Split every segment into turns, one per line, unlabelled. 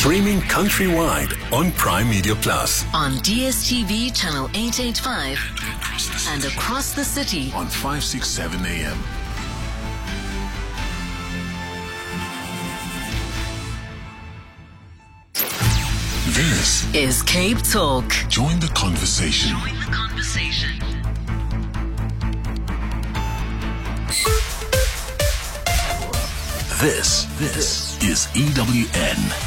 Streaming countrywide on Prime Media Plus.
On DSTV channel 885 and across the city
on 567 AM. This
is Cape Talk.
Join the conversation. This is EWN.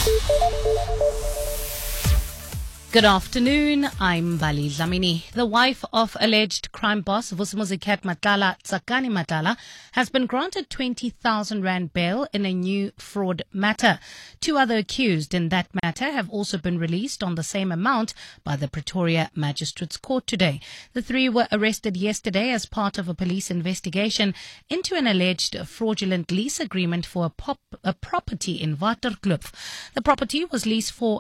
Good afternoon, I'm Bali Dlamini. The wife of alleged crime boss Vusimuzi Matlala, Tsakani Matlala, has been granted 20,000 Rand bail in a new fraud matter. Two other accused in that matter have also been released on the same amount by the Pretoria Magistrates Court today. The three were arrested yesterday as part of a police investigation into an alleged fraudulent lease agreement for a property in Waterkloof. The property was leased for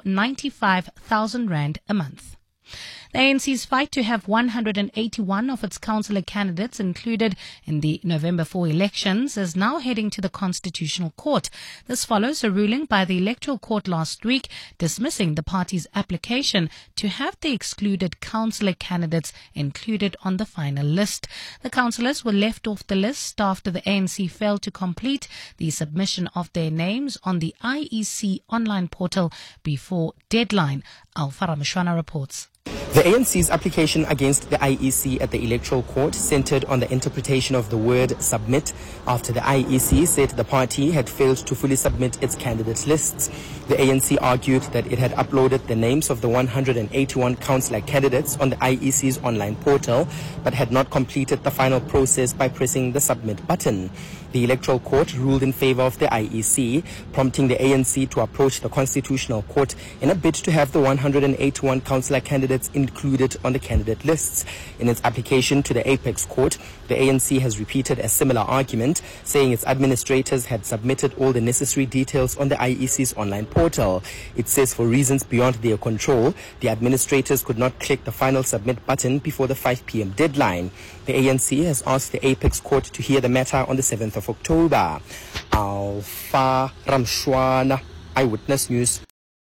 95,000 Rand a month. The ANC's fight to have 181 of its councillor candidates included in the November 4 elections is now heading to the Constitutional Court. This follows a ruling by the Electoral Court last week dismissing the party's application to have the excluded councillor candidates included on the final list. The councillors were left off the list after the ANC failed to complete the submission of their names on the IEC online portal before deadline. Alpha Rameshwana reports.
The ANC's application against the IEC at the Electoral Court centered on the interpretation of the word submit after the IEC said the party had failed to fully submit its candidate lists. The ANC argued that it had uploaded the names of the 181 councillor candidates on the IEC's online portal but had not completed the final process by pressing the submit button. The Electoral Court ruled in favor of the IEC, prompting the ANC to approach the Constitutional Court in a bid to have the 181 councillor candidates included on the candidate lists. In its application to the Apex Court, the ANC has repeated a similar argument, saying its administrators had submitted all the necessary details on the IEC's online portal. It says for reasons beyond their control, the administrators could not click the final submit button before the 5 p.m. deadline. The ANC has asked the Apex Court to hear the matter on the 7th of October. Alpha Rameshwana, Eyewitness News.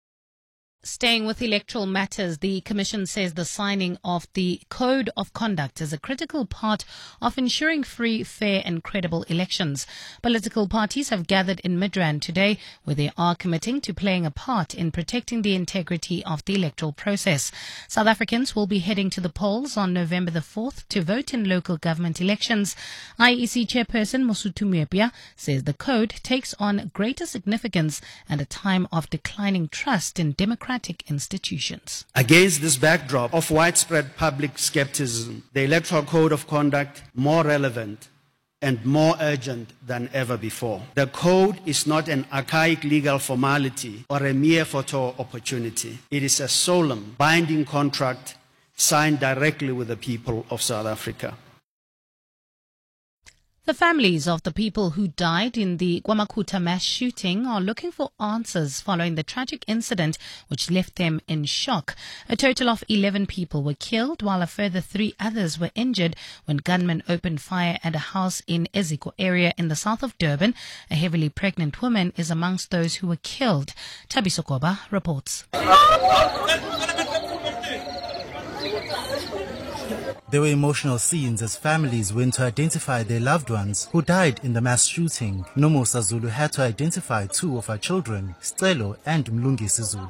Staying with electoral matters, the Commission says the signing of the Code of Conduct is a critical part of ensuring free, fair and credible elections. Political parties have gathered in Midrand today where they are committing to playing a part in protecting the integrity of the electoral process. South Africans will be heading to the polls on November the 4th to vote in local government elections. IEC Chairperson Mosotho Moepia says the code takes on greater significance at a time of declining trust in democratic institutions.
Against this backdrop of widespread public skepticism, the Electoral Code of Conduct more relevant and more urgent than ever before. The code is not an archaic legal formality or a mere photo opportunity. It is a solemn, binding contract signed directly with the people of South Africa.
The families of the people who died in the KwaMakhutha mass shooting are looking for answers following the tragic incident which left them in shock. A total of 11 people were killed while a further 3 others were injured when gunmen opened fire at a house in Eziko area in the south of Durban. A heavily pregnant woman is amongst those who were killed. Thabiso Koba reports.
There were emotional scenes as families went to identify their loved ones who died in the mass shooting. Nomusa Zulu had to identify 2 of her children, Stelo and Mlungisi Zulu.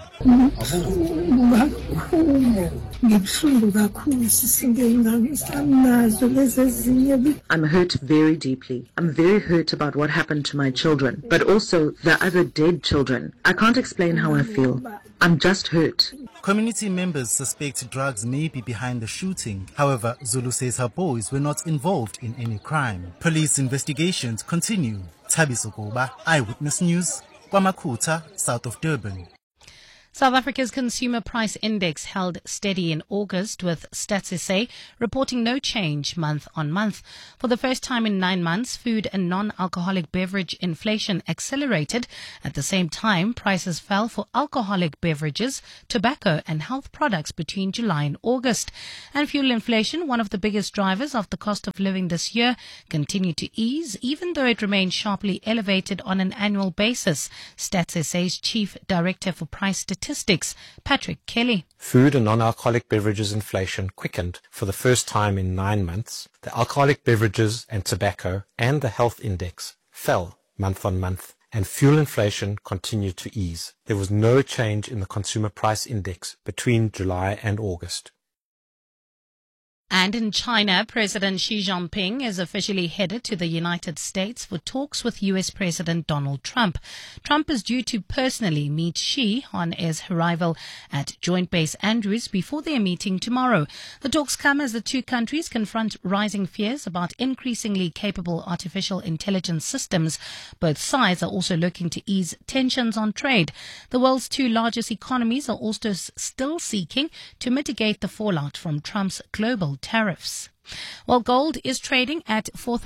I'm hurt very deeply. I'm very hurt about what happened to my children, but also the other dead children. I can't explain how I feel. I'm just hurt.
Community members suspect drugs may be behind the shooting. However, Zulu says her boys were not involved in any crime. Police investigations continue. Thabiso Koba, Eyewitness News, KwaMakhutha, south of Durban.
South Africa's Consumer Price Index held steady in August, with Stats SA reporting no change month on month. For the first time in 9 months, food and non-alcoholic beverage inflation accelerated. At the same time, prices fell for alcoholic beverages, tobacco and health products between July and August. And fuel inflation, one of the biggest drivers of the cost of living this year, continued to ease, even though it remained sharply elevated on an annual basis. Stats SA's Chief Director for Price Statistics, Patrick Kelly.
Food and non-alcoholic beverages inflation quickened for the first time in 9 months. The alcoholic beverages and tobacco and the health index fell month on month, and fuel inflation continued to ease. There was no change in the consumer price index between July and August.
And in China, President Xi Jinping is officially headed to the United States for talks with U.S. President Donald Trump. Trump is due to personally meet Xi on his arrival at Joint Base Andrews before their meeting tomorrow. The talks come as the two countries confront rising fears about increasingly capable artificial intelligence systems. Both sides are also looking to ease tensions on trade. The world's two largest economies are also still seeking to mitigate the fallout from Trump's global tariffs. Well, gold is trading at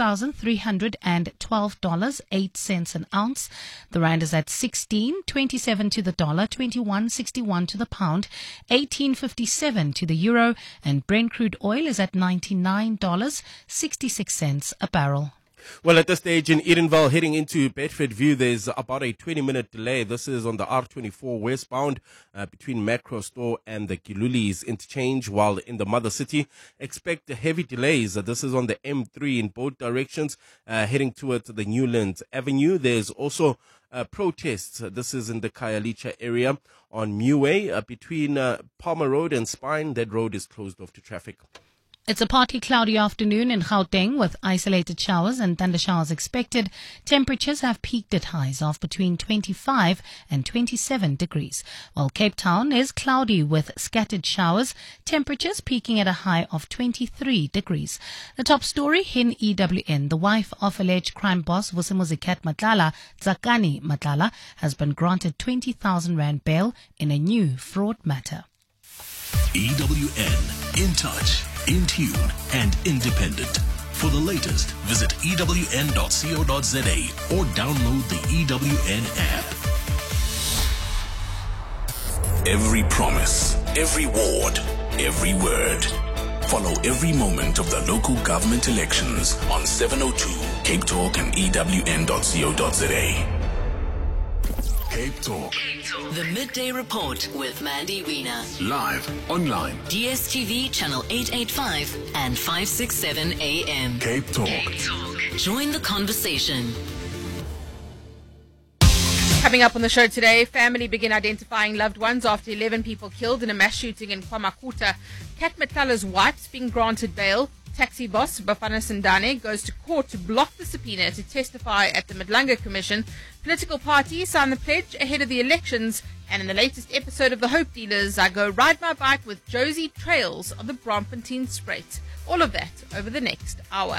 $4,312.08 an ounce. The rand is at 16.27 to the dollar, 21.61 to the pound, 18.57 to the euro, and Brent crude oil is at $99.66 a barrel.
Well, at this stage in Edenville, heading into Bedfordview, there's about a 20-minute delay. This is on the R24 westbound between Macro Store and the Gilulis interchange, while in the Mother City, expect heavy delays. This is on the M3 in both directions, heading towards the Newlands Avenue. There's also protests. This is in the Khayelitsha area on Muway between Palmer Road and Spine. That road is closed off to traffic.
It's a partly cloudy afternoon in Gauteng with isolated showers and thunder showers expected. Temperatures have peaked at highs of between 25 and 27 degrees, while Cape Town is cloudy with scattered showers, temperatures peaking at a high of 23 degrees. The top story in EWN, the wife of alleged crime boss Vusimuzi Cat Matlala, Tsakani Matlala, has been granted 20,000 rand bail in a new fraud matter.
EWN, in touch, in tune, and independent. For the latest, visit ewn.co.za or download the EWN app. Every promise, every ward, every word. Follow every moment of the local government elections on 702 Cape Talk and ewn.co.za. Cape Talk.
The Midday Report with Mandy Wiener.
Live, online.
DSTV channel 885 and 567 AM.
Cape Talk.
Join the conversation.
Coming up on the show today, family begin identifying loved ones after 11 people killed in a mass shooting in KwaMakuta. Cat Matlala's wife's being granted bail. Taxi boss Bafana Sindane goes to court to block the subpoena to testify at the Madlanga Commission. Political parties sign the pledge ahead of the elections. And in the latest episode of The Hope Dealers, I go ride my bike with Josie Trails on the Braamfontein Spruit. All of that over the next hour.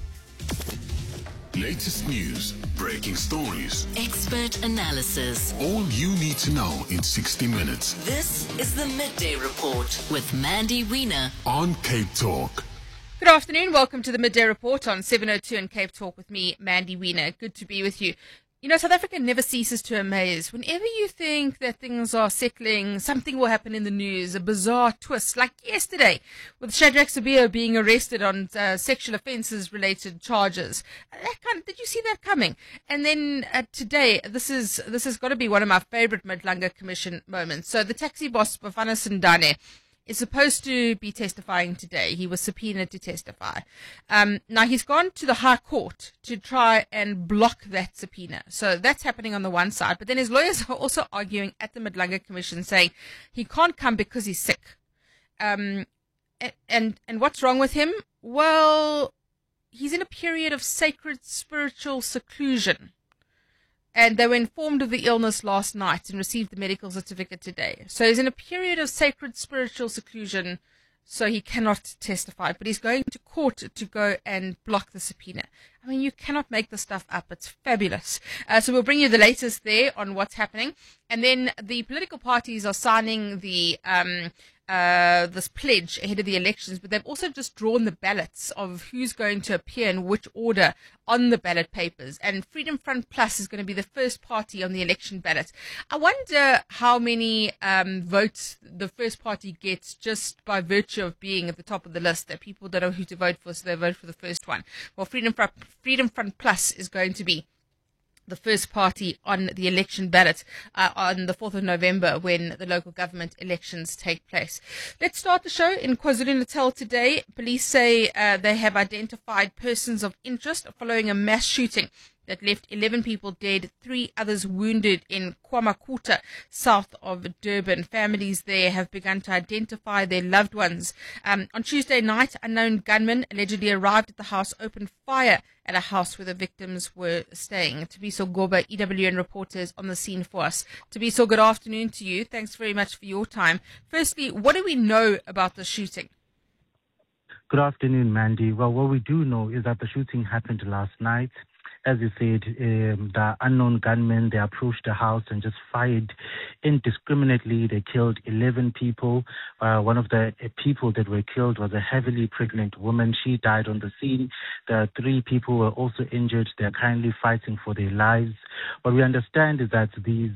Latest news, breaking stories,
Expert analysis.
all you need to know in 60 minutes
This is the Midday Report with Mandy Wiener.
on Cape Talk.
Good afternoon. Welcome to the Midday Report on 702 and Cape Talk with me, Mandy Wiener. Good to be with you. You know, South Africa never ceases to amaze. Whenever you think that things are settling, something will happen in the news, a bizarre twist, like yesterday with Shadrack Sabio being arrested on sexual offences related charges. Did you see that coming? And then today, this has got to be one of my favourite Madlanga Commission moments. So the taxi boss, Bafana Sindane, is supposed to be testifying today. He was subpoenaed to testify. Now, he's gone to the High Court to try and block that subpoena. So that's happening on the one side. But then his lawyers are also arguing at the Madlanga Commission saying he can't come because he's sick. And what's wrong with him? Well, he's in a period of sacred spiritual seclusion. And they were informed of the illness last night and received the medical certificate today. So he's in a period of sacred spiritual seclusion. so he cannot testify, but he's going to court to go and block the subpoena. I mean, you cannot make this stuff up. It's fabulous. So we'll bring you the latest there on what's happening. And then the political parties are signing the this pledge ahead of the elections, but they've also just drawn the ballots of who's going to appear in which order on the ballot papers. And Freedom Front Plus is going to be the first party on the election ballot. I wonder how many votes the first party gets just by virtue of being at the top of the list. That people don't know who to vote for, so they vote for the first one. Well, Freedom Front Plus is going to be the first party on the election ballot on the 4th of November when the local government elections take place. Let's start the show in KwaZulu-Natal today. Police say they have identified persons of interest following a mass shooting that left 11 people dead, 3 others wounded in KwaMakuta, south of Durban. Families there have begun to identify their loved ones. On Tuesday night, unknown gunmen allegedly arrived at the house, opened fire at a house where the victims were staying. Tabiso Goba, EWN reporters on the scene for us. Tabiso, good afternoon to you. Thanks very much for your time. Firstly, what do we know about the shooting?
Good afternoon, Mandy. Well, what we do know is that the shooting happened last night. As you said, the unknown gunmen, they approached the house and just fired indiscriminately. They killed 11 people. One of the people that were killed was a heavily pregnant woman. She died on the scene. The 3 people were also injured. They're currently fighting for their lives. What we understand is that these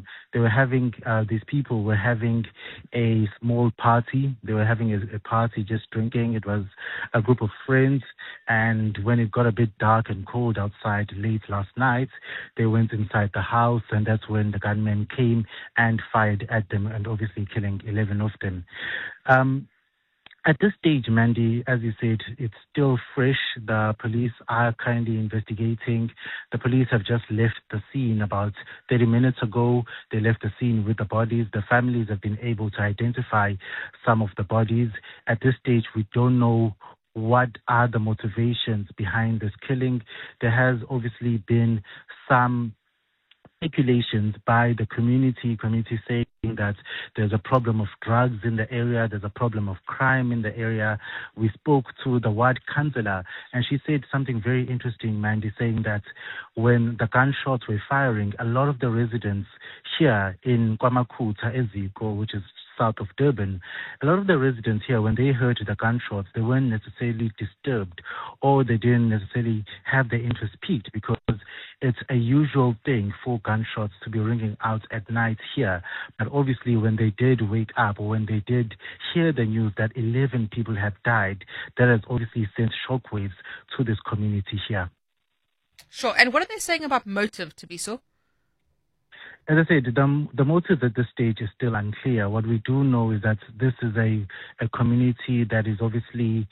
people were having a small party. They were having a party, just drinking. It was a group of friends. And when it got a bit dark and cold outside late last night, they went inside the house, and that's when the gunmen came and fired at them, and obviously killing 11 of them. At this stage, Mandy, as you said, it's still fresh. The police are currently investigating. The police have just left the scene about 30 minutes ago. They left the scene with the bodies. The families have been able to identify some of the bodies. At this stage, we don't know what are the motivations behind this killing. There has obviously been some speculations by the community saying that there's a problem of drugs in the area, there's a problem of crime in the area. We spoke to the ward councillor, and she said something very interesting, Mandy, saying that when the gunshots were firing, a lot of the residents here in KwaMakuta, Eziko, which is south of Durban, a lot of the residents here, when they heard the gunshots, they weren't necessarily disturbed, or they didn't necessarily have their interest piqued, because it's a usual thing for gunshots to be ringing out at night here. But obviously when they did wake up, or when they did hear the news that 11 people had died, that has obviously sent shockwaves to this community here.
Sure. And what are they saying about motive, Tabiso?
As I said, the motive at this stage is still unclear. What we do know is that this is a community that is obviously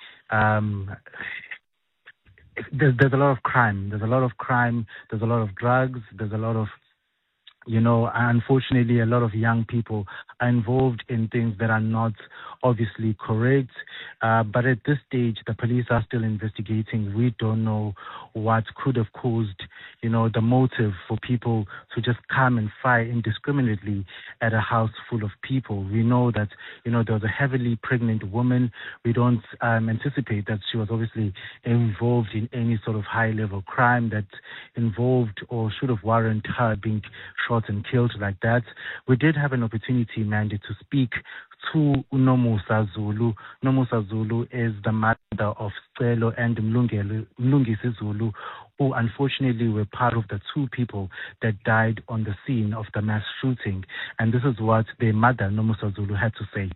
there's a lot of crime. There's a lot of crime. There's a lot of drugs. There's a lot of, unfortunately, a lot of young people are involved in things that are not obviously correct. But at this stage, the police are still investigating. We don't know what could have caused, the motive for people to just come and fire indiscriminately at a house full of people. We know that, there was a heavily pregnant woman. We don't anticipate that she was obviously involved in any sort of high-level crime that involved or should have warranted her being shot and killed like that. We did have an opportunity, Mandy, to speak to Nomusa Zulu. Nomusa Zulu is the mother of Celo and Mlungisi Zulu, who unfortunately were part of the 2 people that died on the scene of the mass shooting. And this is what their mother, Nomusa Zulu, had to say.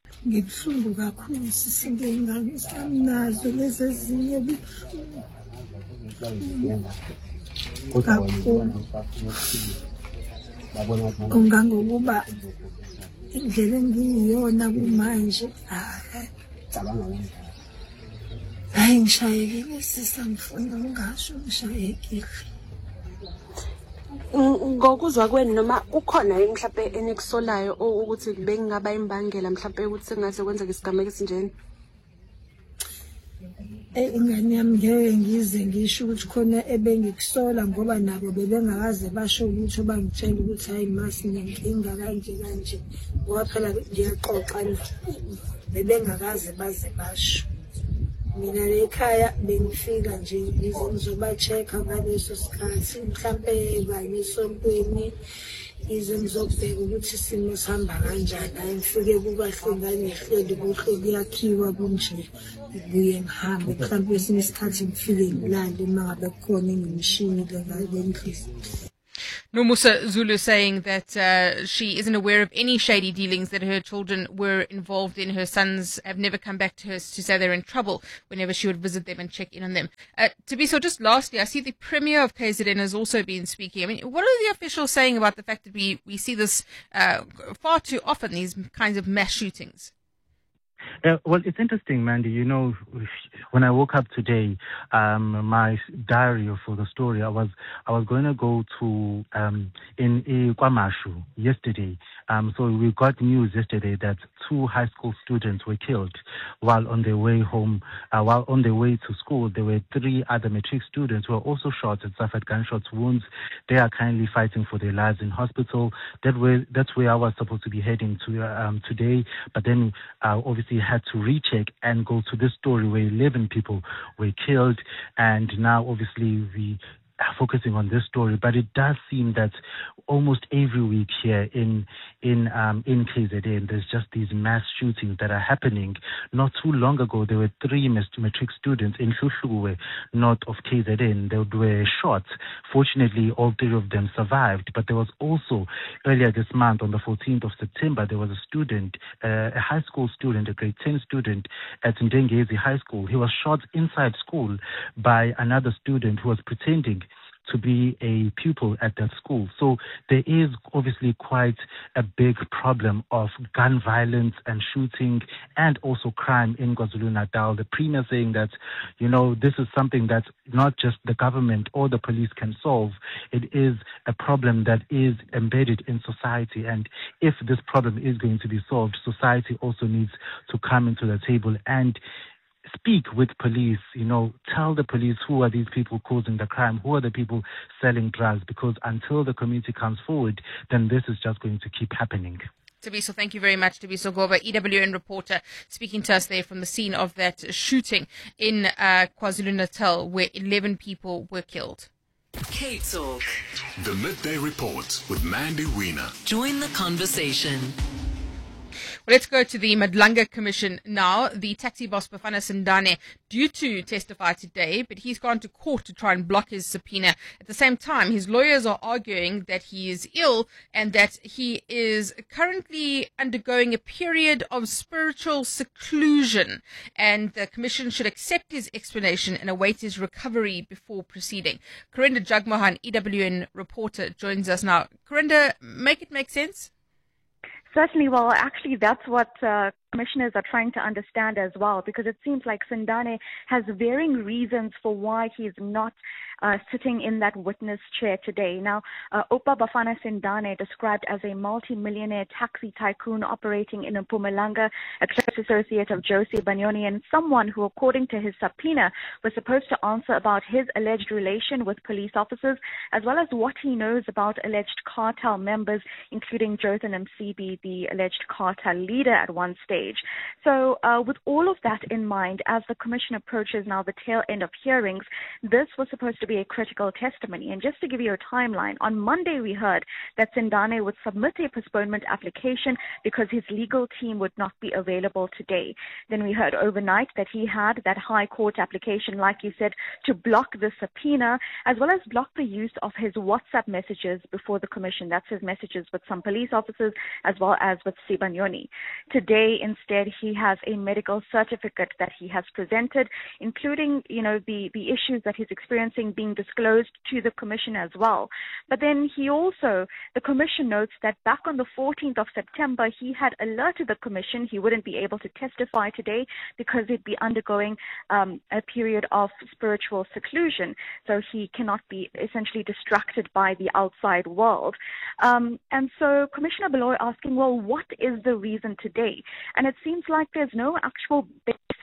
Indlela engiyiyona kumanje hayi ngishayekile sisangifuna ngasho ngishayekile.
Ngokuzwa kwenu noma ukhona mhlawumbe enekusolayo ukuthi bekungaba imbangela mhlawumbe ukuthi sengaze kwenzeka isigameko esinjeni?
Ingane yami ngeke ngize ngisho ukuthi khona ebengikusola ngoba nabo bebengakaze basho ukuthi bangitshela ukuthi hayi masi nginkinga kanje ngoba phela ngiyaqoqa bebengakaze baze basho. Mina lekhaya bengifika nje ngizoba-check-a ngaleso sikhathi mhlampe kanye esontweni ize ngizobheka ukuthi isimo sihamba kanjani. Hayi ngifike kukahle ngangihleli kuhle kuyakhiwa kunje ngibuye ngihambe mhlampe esinye isikhathi ngifike ngilale uma ngabe kukhona engimshiyile ngendlini.
Nomusa Zulu saying that she isn't aware of any shady dealings that her children were involved in. Her sons have never come back to her to say they're in trouble whenever she would visit them and check in on them. Tabiso, just lastly, I see the Premier of KZN has also been speaking. I mean, what are the officials saying about the fact that we see this far too often, these kinds of mass shootings?
Well, it's interesting, Mandy. You know, when I woke up today, my diary for the story, I was going to go to in Kwamashu yesterday. So we got news yesterday that 2 high school students were killed while on their way home. While on their way to school, there were 3 other matric students who were also shot and suffered gunshot wounds. They are currently fighting for their lives in hospital. That's where I was supposed to be heading to today, but then obviously had to recheck and go to this story where 11 people were killed, and now obviously we are focusing on this story. But it does seem that almost every week here in KZN, there's just these mass shootings that are happening. Not too long ago, there were 3 matric students in Hluhluwe, north of KZN. They were shot. Fortunately, all 3 of them survived. But there was also, earlier this month, on the 14th of September, there was a student, a high school student, a grade 10 student at Ndengezi High School. He was shot inside school by another student who was pretending to be a pupil at that school. So there is obviously quite a big problem of gun violence and shooting and also crime in KwaZulu-Natal. The Premier saying that, you know, this is something that not just the government or the police can solve. It is a problem that is embedded in society. And if this problem is going to be solved, society also needs to come into the table and speak with police, you know, tell the police who are these people causing the crime, who are the people selling drugs, because until the community comes forward, then this is just going to keep happening.
Tabiso, thank you very much. Tabiso Goba, EWN reporter, speaking to us there from the scene of that shooting in KwaZulu-Natal where 11 people were killed.
Cape Talk.
The Midday Report with Mandy Wiener.
Join the conversation.
Well, let's go to the Madlanga Commission now. The taxi boss Bafana Sindane due to testify today, but he's gone to court to try and block his subpoena. At the same time, his lawyers are arguing that he is ill and that he is currently undergoing a period of spiritual seclusion, and the commission should accept his explanation and await his recovery before proceeding. Corinda Jagmohan, EWN reporter, joins us now. Corinda, make it make sense?
Certainly. Well, actually, that's what commissioners are trying to understand as well, because it seems like Sindane has varying reasons for why he's not sitting in that witness chair today. Now, Opa Bafana Sindane, described as a multi-millionaire taxi tycoon operating in Mpumalanga, a close associate of Josie Banyoni, and someone who, according to his subpoena, was supposed to answer about his alleged relation with police officers, as well as what he knows about alleged cartel members, including Jotham Msibi, the alleged cartel leader at one stage. So with all of that in mind, as the commission approaches now the tail end of hearings, this was supposed to be a critical testimony. And just to give you a timeline, on Monday we heard that Sindane would submit a postponement application because his legal team would not be available today. Then we heard overnight that he had that high court application, like you said, to block the subpoena, as well as block the use of his WhatsApp messages before the commission. That's his messages with some police officers as well as with Sibanyoni. Today, instead, he has a medical certificate that he has presented, including, you know, the issues that he's experiencing being disclosed to the commission as well. But then he also, the commission notes that back on the 14th of September, he had alerted the commission he wouldn't be able to testify today because he'd be undergoing a period of spiritual seclusion. So he cannot be essentially distracted by the outside world. And so Commissioner Baloy asking, well, what is the reason today? And it seems like there's no actual basis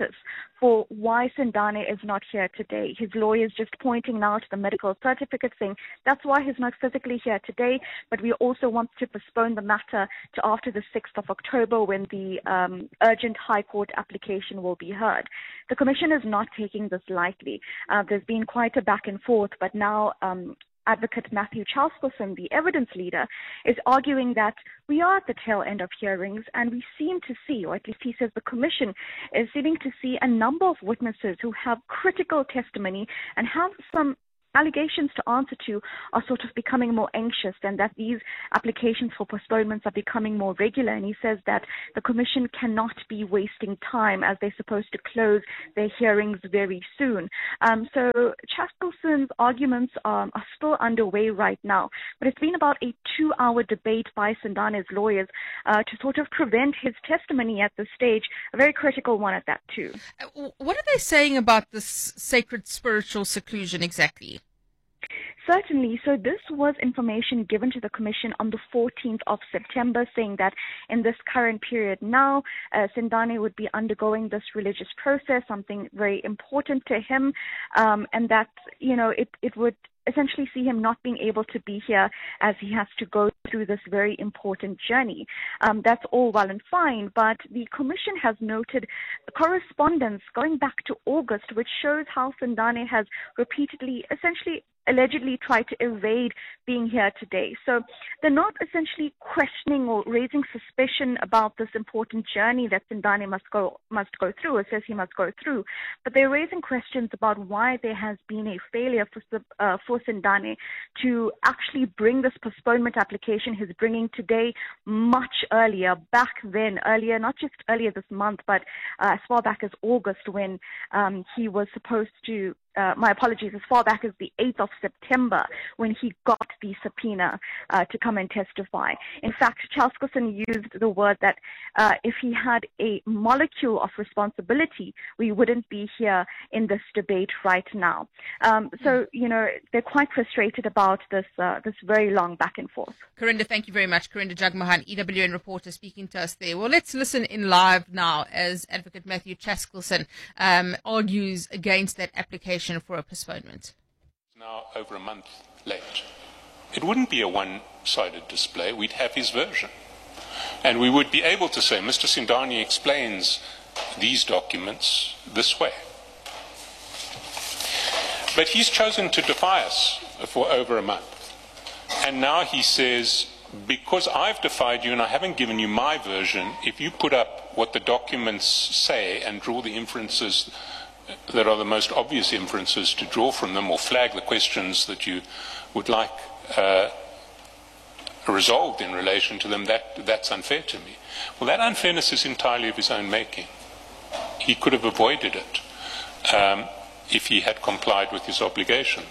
basis for why Sindane is not here today. His lawyer is just pointing now to the medical certificate saying that's why he's not physically here today, but we also want to postpone the matter to after the 6th of October when the urgent High Court application will be heard. The Commission is not taking this lightly. There's been quite a back and forth, but now Advocate Matthew Chaskleson, the evidence leader, is arguing that we are at the tail end of hearings and we seem to see, or at least he says the Commission is seeming to see a number of witnesses who have critical testimony and have some allegations to answer to are sort of becoming more anxious, and that these applications for postponements are becoming more regular. And he says that the Commission cannot be wasting time as they're supposed to close their hearings very soon. So Chaskleson's arguments are still underway right now, but it's been about a 2-hour debate by Sindane's lawyers to sort of prevent his testimony at this stage, a very critical one at that too.
What are they saying about this sacred spiritual seclusion exactly?
Certainly. So this was information given to the Commission on the 14th of September, saying that in this current period now, Sindane would be undergoing this religious process, something very important to him, and that, it would essentially see him not being able to be here as he has to go through this very important journey. That's all well and fine, but the Commission has noted correspondence going back to August, which shows how Sindane has repeatedly, allegedly tried to evade being here today. So they're not essentially questioning or raising suspicion about this important journey that Sindane must go through, or says he must go through, but they're raising questions about why there has been a failure for Sindane to actually bring this postponement application he's bringing today much earlier, not just earlier this month, but as far back as August when he was supposed to as far back as the 8th of September when he got the subpoena to come and testify. In fact, Chaskleson used the word that if he had a molecule of responsibility, we wouldn't be here in this debate right now. So, they're quite frustrated about this very long back and forth.
Karinda, thank you very much. Karinda Jagmohan, EWN reporter, speaking to us there. Well, let's listen in live now as Advocate Matthew Chaskleson argues against that application for a postponement.
Now over a month late. It wouldn't be a one-sided display. We'd have his version. And we would be able to say, Mr. Sindane explains these documents this way. But he's chosen to defy us for over a month. And now he says, because I've defied you and I haven't given you my version, if you put up what the documents say and draw the inferences that are the most obvious inferences to draw from them, or flag the questions that you would like resolved in relation to them, that's unfair to me. Well, that unfairness is entirely of his own making. He could have avoided it if he had complied with his obligations.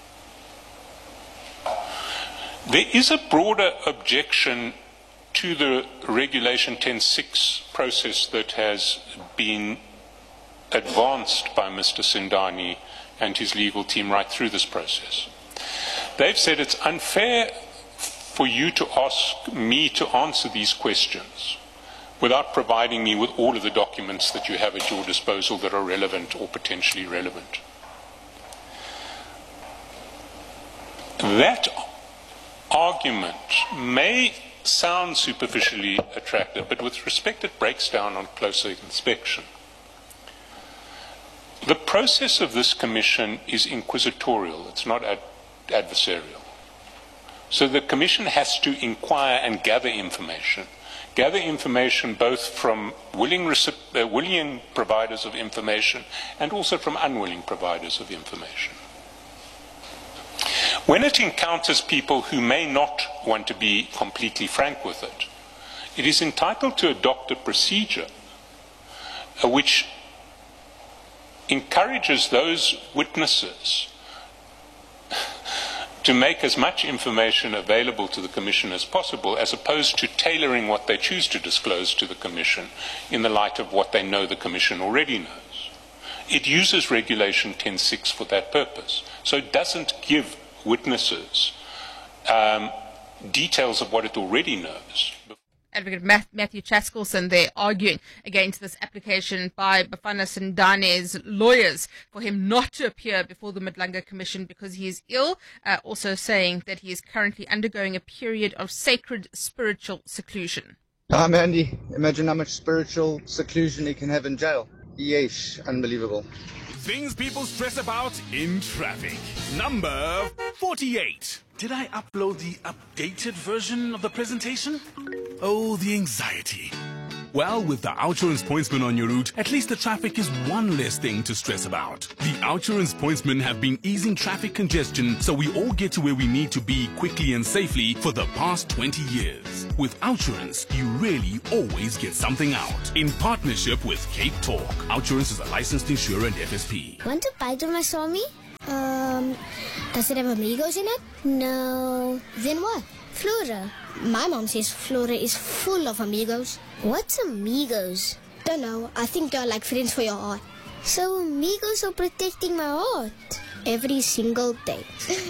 There is a broader objection to the Regulation 10.6 process that has been advanced by Mr. Sindane and his legal team right through this process. They've said it's unfair for you to ask me to answer these questions without providing me with all of the documents that you have at your disposal that are relevant or potentially relevant. That argument may sound superficially attractive, but with respect it breaks down on closer inspection. The process of this commission is inquisitorial, it's not adversarial. So the commission has to inquire and gather information both from willing providers of information and also from unwilling providers of information. When it encounters people who may not want to be completely frank with it, it is entitled to adopt a procedure which encourages those witnesses to make as much information available to the Commission as possible, as opposed to tailoring what they choose to disclose to the Commission in the light of what they know the Commission already knows. It uses Regulation 10.6 for that purpose. So it doesn't give witnesses details of what it already knows.
Advocate Matthew Chaskelson there arguing against this application by Bafana Sindane's lawyers for him not to appear before the Madlanga Commission because he is ill, also saying that he is currently undergoing a period of sacred spiritual seclusion.
Mandy, imagine how much spiritual seclusion he can have in jail. Yeesh, unbelievable.
Things people stress about in traffic. Number 48. Did I upload the updated version of the presentation? Oh, the anxiety. Well, with the Outsurance Pointsman on your route, at least the traffic is one less thing to stress about. The Outsurance Pointsmen have been easing traffic congestion so we all get to where we need to be quickly and safely for the past 20 years. With Outsurance, you really always get something out. In partnership with Cape Talk, Outsurance is a licensed insurer and FSP.
Want to bite of my Swami? Does it have amigos in it? No. Then what? Flora. My mom says Flora is full of amigos. What's amigos? Don't know. I think they're like friends for your heart. So amigos are protecting my heart every single day.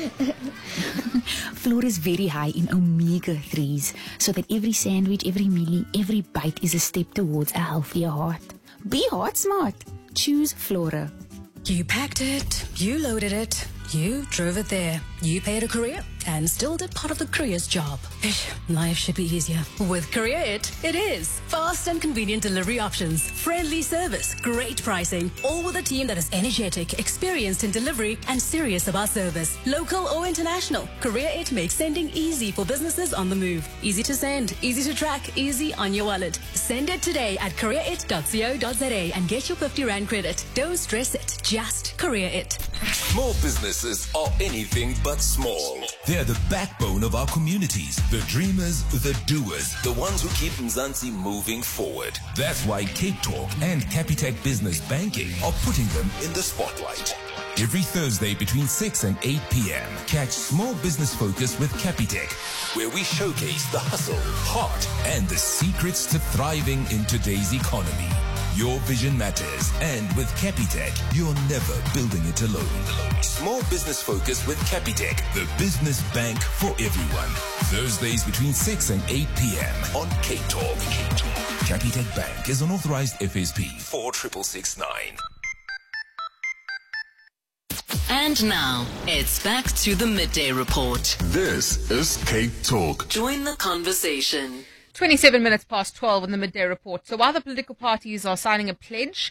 Flora is very high in omega-3s, so that every sandwich, every mealie, every bite is a step towards a healthier heart. Be heart smart. Choose Flora.
You packed it, you loaded it, you drove it there, you paid a courier and still did part of the courier's job. Life should be easier. With Courier it is. Fast and convenient delivery options, friendly service, great pricing, all with a team that is energetic, experienced in delivery and serious about service. Local or international, Courier it makes sending easy for businesses on the move. Easy to send, easy to track, easy on your wallet. Send it today at courierit.co.za and get your 50 Rand credit. Don't stress it, just Courier it.
Small businesses are anything but small. They're the backbone of our communities, the dreamers, the doers, the ones who keep Mzansi moving forward. That's why Cape Talk and Capitec Business Banking are putting them in the spotlight. Every Thursday between 6 and 8 p.m., catch Small Business Focus with Capitec, where we showcase the hustle, heart, and the secrets to thriving in today's economy. Your vision matters, and with Capitec, you're never building it alone. Small Business Focus with Capitec, the business bank for everyone. Thursdays between 6 and 8 p.m. on Cape Talk. Capitec Bank is an authorized FSP 46669.
And now, it's back to the Midday Report.
This is Cape Talk.
Join the conversation.
27 minutes past 12 in the Midday Report. So while the political parties are signing a pledge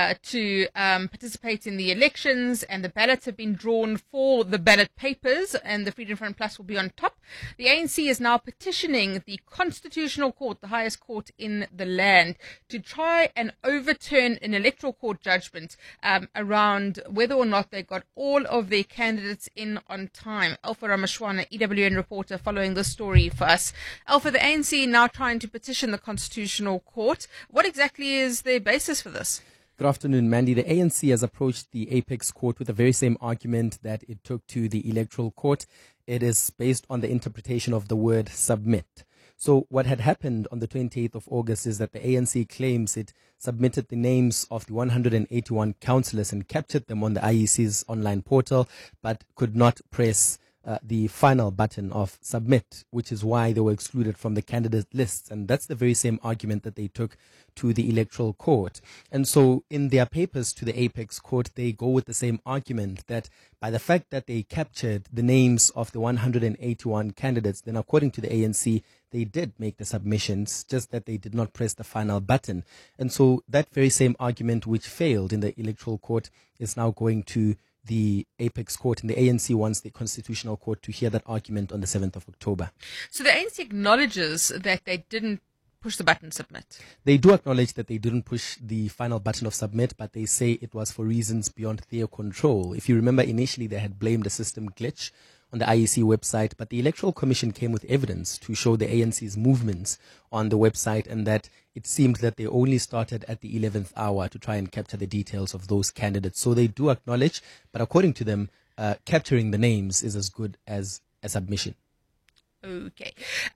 to participate in the elections and the ballots have been drawn for the ballot papers and the Freedom Front Plus will be on top, the ANC is now petitioning the Constitutional Court, the highest court in the land, to try and overturn an electoral court judgment around whether or not they got all of their candidates in on time. Alpha Ramashwana, EWN reporter, following this story for us. Alpha, the ANC now trying to petition the Constitutional Court. What exactly is their basis for this?
Good afternoon, Mandy. The ANC has approached the Apex Court with the very same argument that it took to the Electoral Court. It is based on the interpretation of the word submit. So what had happened on the 28th of August is that the ANC claims it submitted the names of the 181 councillors and captured them on the IEC's online portal, but could not press the final button of submit, which is why they were excluded from the candidate lists. And that's the very same argument that they took to the Electoral Court. And so in their papers to the Apex Court, they go with the same argument that by the fact that they captured the names of the 181 candidates, then according to the ANC, they did make the submissions, just that they did not press the final button. And so that very same argument which failed in the Electoral Court is now going to the Apex Court, and the ANC wants the Constitutional Court to hear that argument on the 7th of October.
So the ANC acknowledges that they didn't push the button submit.
They do acknowledge that they didn't push the final button of submit, but they say it was for reasons beyond their control. If you remember, initially they had blamed a system glitch on the IEC website, but the Electoral Commission came with evidence to show the ANC's movements on the website, and that it seemed that they only started at the 11th hour to try and capture the details of those candidates. So they do acknowledge, but according to them, capturing the names is as good as a submission.
Okay.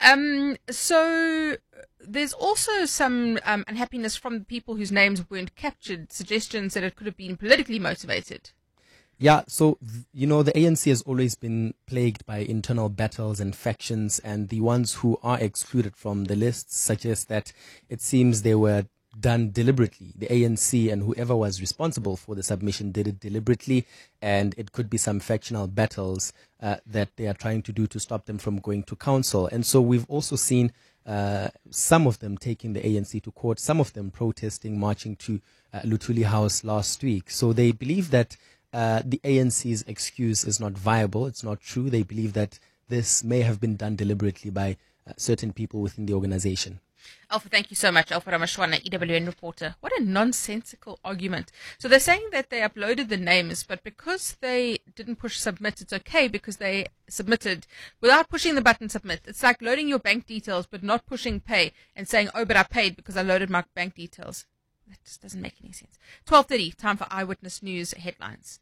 So there's also some unhappiness from the people whose names weren't captured, suggestions that it could have been politically motivated.
Yeah, so, the ANC has always been plagued by internal battles and factions, and the ones who are excluded from the lists suggest that it seems they were done deliberately. The ANC and whoever was responsible for the submission did it deliberately, and it could be some factional battles that they are trying to do to stop them from going to council. And so we've also seen some of them taking the ANC to court, some of them protesting, marching to Luthuli House last week. So they believe that the ANC's excuse is not viable. It's not true. They believe that this may have been done deliberately by certain people within the organization.
Alpha, thank you so much. Alpha Ramashwana, EWN reporter. What a nonsensical argument. So they're saying that they uploaded the names, but because they didn't push submit, it's okay because they submitted without pushing the button submit. It's like loading your bank details, but not pushing pay and saying, oh, but I paid because I loaded my bank details. That just doesn't make any sense. 12:30, time for Eyewitness News headlines.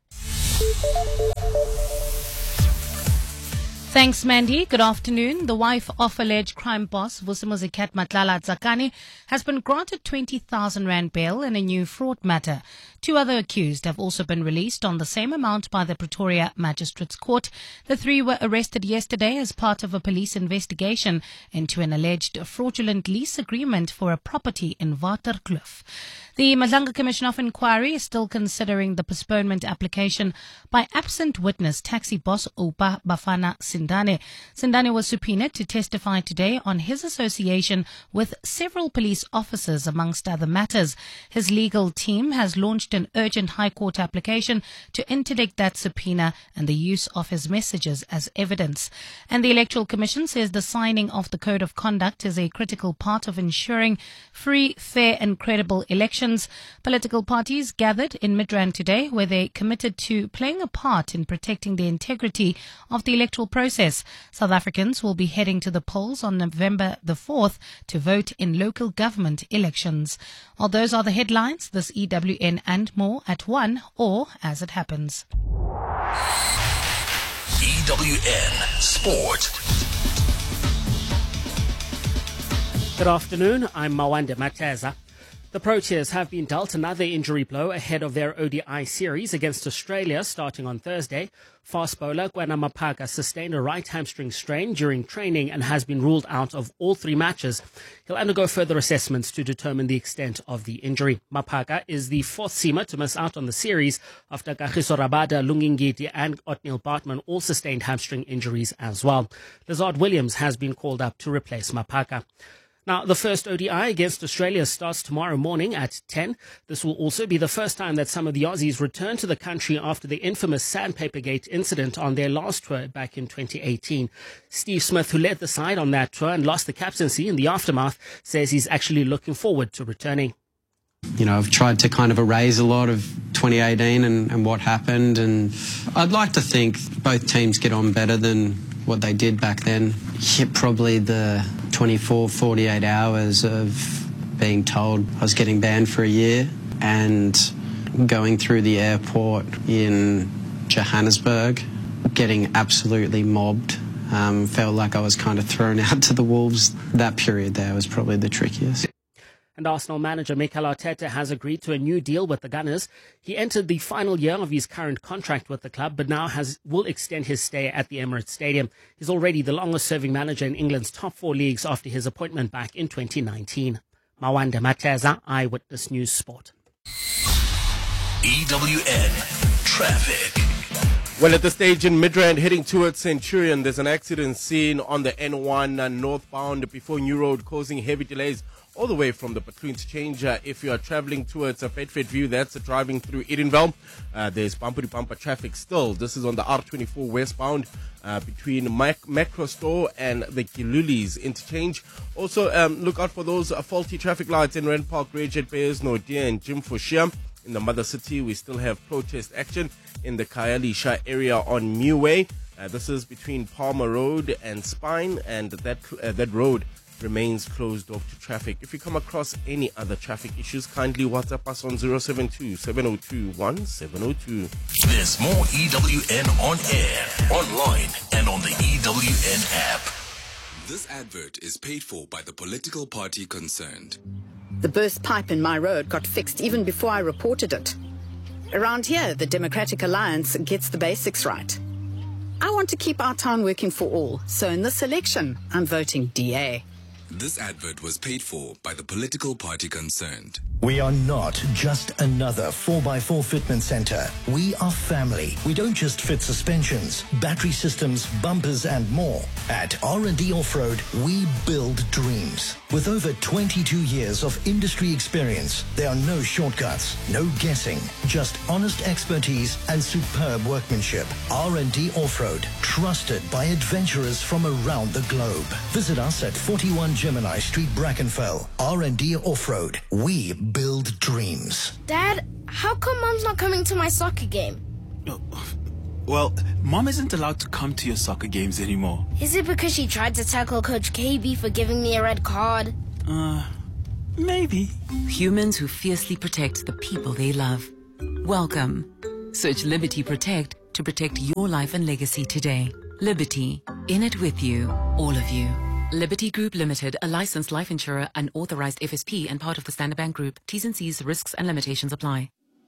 Thanks, Mandy. Good afternoon. The wife of alleged crime boss Vusimuzi Matlala Tsakani has been granted 20,000 rand bail in a new fraud matter. 2 other accused have also been released on the same amount by the Pretoria Magistrates Court. The 3 were arrested yesterday as part of a police investigation into an alleged fraudulent lease agreement for a property in Waterkloof. The Madlanga Commission of Inquiry is still considering the postponement application by absent witness taxi boss Oupa Bafana Sindane. Sindane was subpoenaed to testify today on his association with several police officers, amongst other matters. His legal team has launched an urgent High Court application to interdict that subpoena and the use of his messages as evidence. And the Electoral Commission says the signing of the Code of Conduct is a critical part of ensuring free, fair and credible elections. Political parties gathered in Midrand today, where they committed to playing a part in protecting the integrity of the electoral process. South Africans will be heading to the polls on November the 4th to vote in local government elections. Well, those are the headlines. This EWN and more at 1 or as it happens.
EWN Sport.
Good afternoon. I'm Mawande Mateza. The Proteas have been dealt another injury blow ahead of their ODI series against Australia starting on Thursday. Fast bowler Kwena Maphaka sustained a right hamstring strain during training and has been ruled out of all 3 matches. He'll undergo further assessments to determine the extent of the injury. Maphaka is the 4th seamer to miss out on the series after Kagiso Rabada, Lungingiti and Otniel Bartman all sustained hamstring injuries as well. Lazard Williams has been called up to replace Maphaka. Now, the first ODI against Australia starts tomorrow morning at 10. This will also be the first time that some of the Aussies return to the country after the infamous Sandpapergate incident on their last tour back in 2018. Steve Smith, who led the side on that tour and lost the captaincy in the aftermath, says he's actually looking forward to returning.
You know, I've tried to kind of erase a lot of 2018 and what happened, and I'd like to think both teams get on better than what they did back then. Yeah, probably the 24, 48 hours of being told I was getting banned for a year and going through the airport in Johannesburg, getting absolutely mobbed. Felt like I was kind of thrown out to the wolves. That period there was probably the trickiest.
And Arsenal manager Mikel Arteta has agreed to a new deal with the Gunners. He entered the final year of his current contract with the club, but now will extend his stay at the Emirates Stadium. He's already the longest-serving manager in England's top 4 leagues after his appointment back in 2019. Mawanda Mateza, Eyewitness News Sport.
EWN Traffic.
Well, at the stage in Midrand heading towards Centurion, there's an accident scene on the N1 northbound before New Road, causing heavy delays all the way from the Bethlehem Interchange. If you are traveling towards Bedford View, that's driving through Edenvale. There's bumper-to-bumper traffic still. This is on the R24 westbound between Macro Store and the Gilulis Interchange. Also, look out for those faulty traffic lights in Rand Park Ridge at Bayers Nordia and Jim Foshia. In the Mother City, we still have protest action in the Khayelitsha area on Meway. This is between Palmer Road and Spine, and that road remains closed off to traffic. If you come across any other traffic issues, kindly WhatsApp us on 072-702-1702.
There's more EWN on air, online, and on the EWN app. This advert is paid for by the political party concerned.
The burst pipe in my road got fixed even before I reported it.
Around here, the Democratic Alliance gets the basics right. I want to keep our town working for all, so in this election, I'm voting DA.
This advert was paid for by the political party concerned.
We are not just another 4x4 fitment center. We are family. We don't just fit suspensions, battery systems, bumpers, and more. At R&D Off-Road, we build dreams. With over 22 years of industry experience, there are no shortcuts, no guessing, just honest expertise and superb workmanship. R&D Off-Road, trusted by adventurers from around the globe. Visit us at 41 Gemini Street, Brackenfell. R&D Off-Road, we build dreams.
Dad, how come Mom's not coming to my soccer game?
Well, Mom isn't allowed to come to your soccer games anymore.
Is it because she tried to tackle Coach KB for giving me a red card?
Maybe.
Humans who fiercely protect the people they love. Welcome. Search Liberty Protect to protect your life and legacy today. Liberty. In it with you. All of you. Liberty Group Limited, a licensed life insurer, an authorized FSP and part of the Standard Bank Group. T's and C's, risks and limitations apply.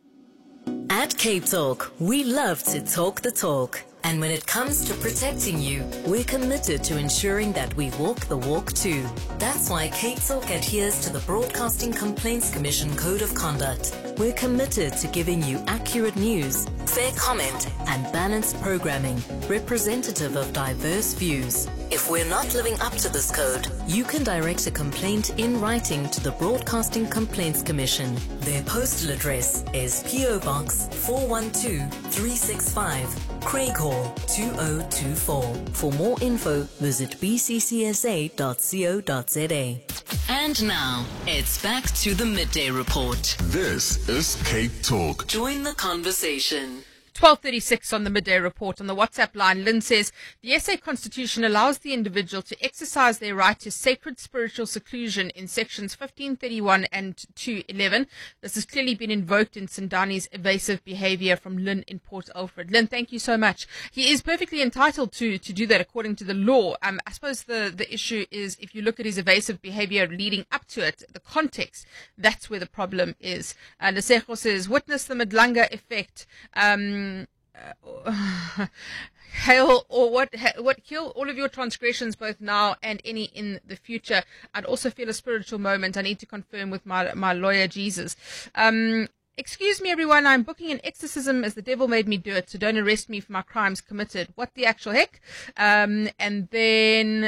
At Cape Talk, we love to talk the talk. And when it comes to protecting you, we're committed to ensuring that we walk the walk too. That's why Cape Talk adheres to the Broadcasting Complaints Commission Code of Conduct. We're committed to giving you accurate news, fair comment, and balanced programming, representative of diverse views. If we're not living up to this code, you can direct a complaint in writing to the Broadcasting Complaints Commission. Their postal address is PO Box 412365, Craighall 2024. For more info, visit bccsa.co.za. And now, it's back to the Midday Report.
This is Cape Talk.
Join the conversation.
12:36 on the Midday Report. On the WhatsApp line, Lynn says, the SA Constitution allows the individual to exercise their right to sacred spiritual seclusion in sections 1531 and 211. This has clearly been invoked in Sindani's evasive behavior, from Lynn in Port Alfred. Lynn, thank you so much. He is perfectly entitled to do that according to the law. I suppose the issue is, if you look at his evasive behavior leading up to it, the context, that's where the problem is. Lesego says, witness the Madlanga effect. Hail or what kill all of your transgressions both now and any in the future. I'd also feel a spiritual moment. I need to confirm with my lawyer Jesus. Excuse me everyone, I'm booking an exorcism as the devil made me do it, so don't arrest me for my crimes committed. What the actual heck? And then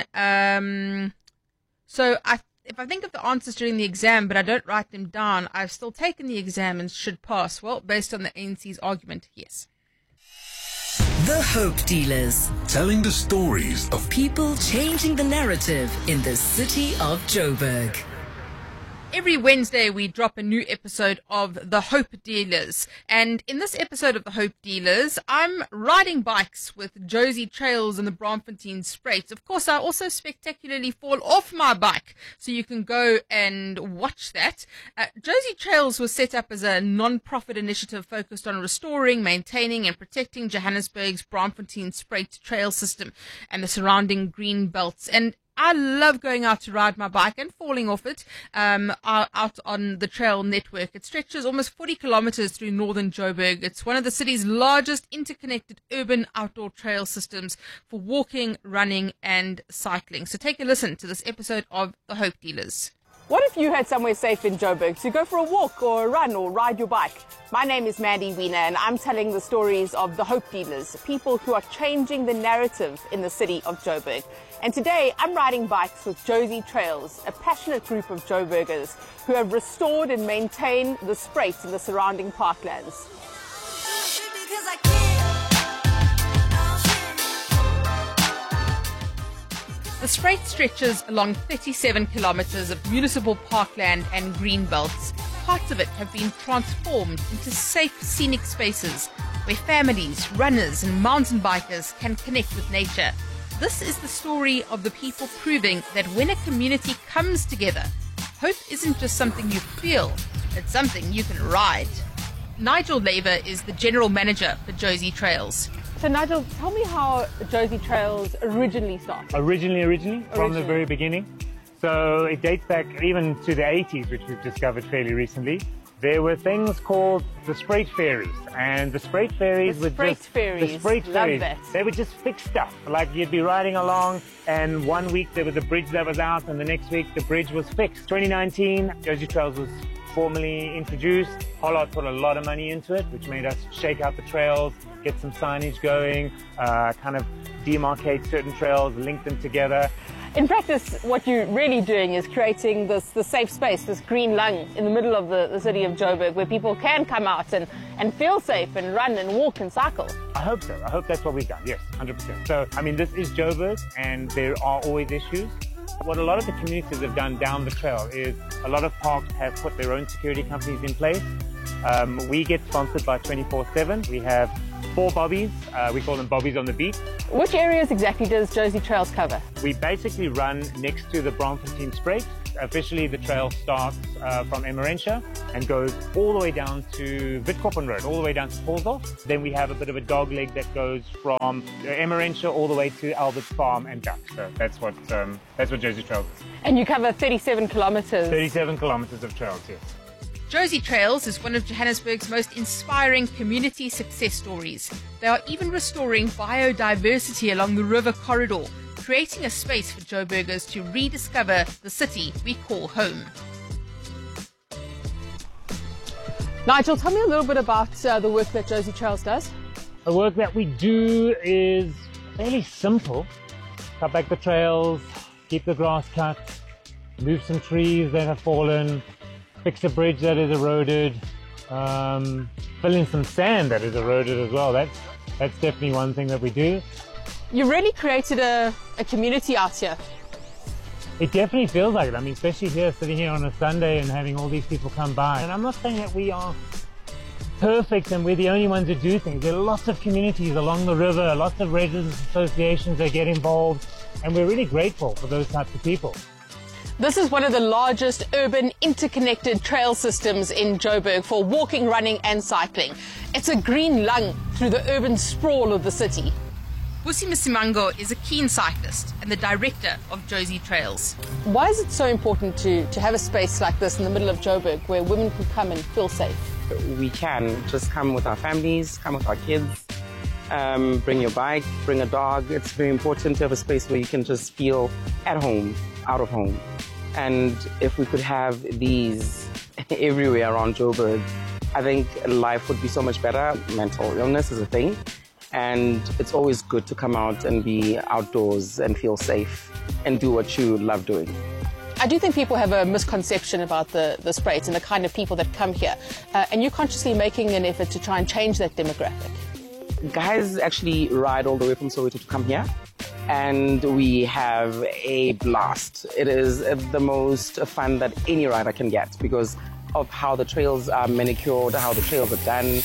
so if I think of the answers during the exam, but I don't write them down, I've still taken the exam and should pass. Well, based on the ANC's argument, yes.
The Hope Dealers.
Telling the stories of
people changing the narrative in the city of Joburg.
Every Wednesday, we drop a new episode of The Hope Dealers. And in this episode of The Hope Dealers, I'm riding bikes with Josie Trails and the Braamfontein Spraits. Of course, I also spectacularly fall off my bike, so you can go and watch that. Josie Trails was set up as a non-profit initiative focused on restoring, maintaining, and protecting Johannesburg's Braamfontein Spruit trail system and the surrounding green belts. And I love going out to ride my bike and falling off it out on the trail network. It stretches almost 40 kilometers through northern Joburg. It's one of the city's largest interconnected urban outdoor trail systems for walking, running, and cycling. So take a listen to this episode of The Hope Dealers.
What if you had somewhere safe in Joburg to go for a walk or a run or ride your bike? My name is Mandy Wiener and I'm telling the stories of the Hope Dealers, people who are changing the narrative in the city of Joburg. And today I'm riding bikes with Josie Trails, a passionate group of Joburgers who have restored and maintained the Spruits and the surrounding parklands. The Spruit stretches along 37 kilometers of municipal parkland and green belts. Parts of it have been transformed into safe scenic spaces where families, runners and mountain bikers can connect with nature. This is the story of the people proving that when a community comes together, hope isn't just something you feel, it's something you can ride. Nigel Laver is the general manager for Josie Trails. So Nigel, tell me how Josie Trails originally started.
Originally, from the very beginning. So it dates back even to the 80s, which we've discovered fairly recently.
there were things called the Spruit Fairies, and the Spruit Fairies
The Spruit Fairies. That.
They would just fix stuff. Like you'd be riding along, and one week there was a bridge that was out, and the next week the bridge was fixed. 2019, Josie Trails was formally introduced. Hollard put a lot of money into it, which made us shake out the trails, get some signage going, kind of demarcate certain trails, link them together.
In practice, what you're really doing is creating this safe space, this green lung in the middle of the city of Joburg, where people can come out and feel safe and run and walk and cycle.
I hope so. I hope that's what we've done. Yes, 100%. So, I mean, this is Joburg, and there are always issues. What a lot of the communities have done down the trail is a lot of parks have put their own security companies in place. We get sponsored by 24/7. We have 4 bobbies. We call them bobbies on the beat.
Which areas exactly does Josie Trails cover?
We basically run next to the Braamfontein Spruit. Officially, the trail starts from Emmerentia and goes all the way down to Witkoppen Road, all the way down to Paulsdorf. Then we have a bit of a dog leg that goes from Emmerentia all the way to Albert's Farm and back. So that's what Josie Trails is.
And you cover 37 kilometers.
37 kilometers of trails, yes.
Josie Trails is one of Johannesburg's most inspiring community success stories. They are even restoring biodiversity along the river corridor, creating a space for Joburgers to rediscover the city we call home.
Nigel, tell me a little bit about the work that Josie Trails does.
The work that we do is fairly simple. Cut back the trails, keep the grass cut, move some trees that have fallen, fix a bridge that is eroded, fill in some sand that is eroded as well. That's definitely one thing that we do.
You really created a community out here.
It definitely feels like it. I mean, especially here, sitting here on a Sunday and having all these people come by. And I'm not saying that we are perfect and we're the only ones who do things. There are lots of communities along the river, lots of residents associations that get involved, and we're really grateful for those types of people.
This is one of the largest urban interconnected trail systems in Joburg for walking, running and cycling. It's a green lung through the urban sprawl of the city.
Busi Masimango is a keen cyclist and the director of Josie Trails.
Why is it so important to have a space like this in the middle of Joburg where women can come and feel safe?
We can just come with our families, come with our kids, bring your bike, bring a dog. It's very important to have a space where you can just feel at home, out of home. And if we could have these everywhere around Joburg, I think life would be so much better. Mental illness is a thing, and it's always good to come out and be outdoors and feel safe and do what you love doing.
I do think people have a misconception about the Spruits and the kind of people that come here, and you're consciously making an effort to try and change that demographic.
Guys actually ride all the way from Soweto to come here, and we have a blast. It is the most fun that any rider can get because of how the trails are manicured, how the trails are done.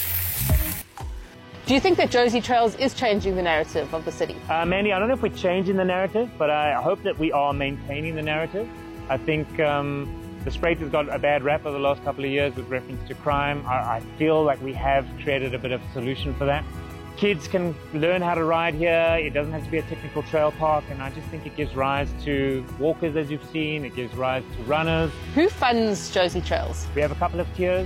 Do you think that Josie Trails is changing the narrative of the city?
Mandy, I don't know if we're changing the narrative, but I hope that we are maintaining the narrative. I think the Spruit has got a bad rap over the last couple of years with reference to crime. I feel like we have created a bit of a solution for that. Kids can learn how to ride here. It doesn't have to be a technical trail park, and I just think it gives rise to walkers, as you've seen. It gives rise to runners.
Who funds Josie Trails?
We have a couple of tiers.